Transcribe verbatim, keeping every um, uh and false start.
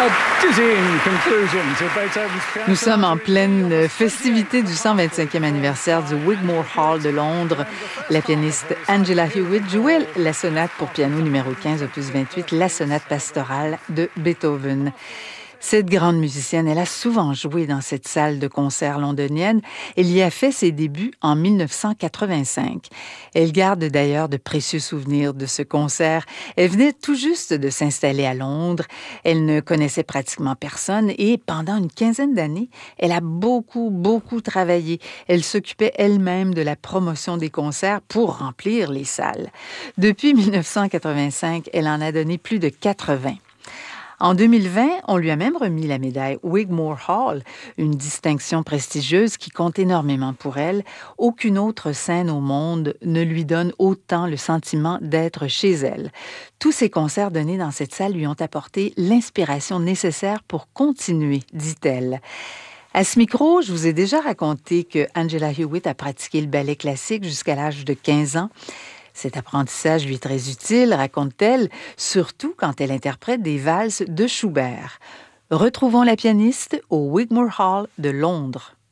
Nous sommes en pleine festivité du cent vingt-cinquième anniversaire du Wigmore Hall de Londres. La pianiste Angela Hewitt jouait la sonate pour piano numéro quinze, opus vingt-huit, la sonate pastorale de Beethoven. Cette grande musicienne, elle a souvent joué dans cette salle de concert londonienne. Elle y a fait ses débuts en dix-neuf cent quatre-vingt-cinq. Elle garde d'ailleurs de précieux souvenirs de ce concert. Elle venait tout juste de s'installer à Londres. Elle ne connaissait pratiquement personne et pendant une quinzaine d'années, elle a beaucoup, beaucoup travaillé. Elle s'occupait elle-même de la promotion des concerts pour remplir les salles. Depuis dix-neuf cent quatre-vingt-cinq, elle en a donné plus de quatre-vingts. En deux mille vingt, on lui a même remis la médaille Wigmore Hall, une distinction prestigieuse qui compte énormément pour elle. Aucune autre scène au monde ne lui donne autant le sentiment d'être chez elle. Tous ces concerts donnés dans cette salle lui ont apporté l'inspiration nécessaire pour continuer, dit-elle. À ce micro, je vous ai déjà raconté que Angela Hewitt a pratiqué le ballet classique jusqu'à l'âge de quinze ans. Cet apprentissage lui est très utile, raconte-t-elle, surtout quand elle interprète des valses de Schubert. Retrouvons la pianiste au Wigmore Hall de Londres.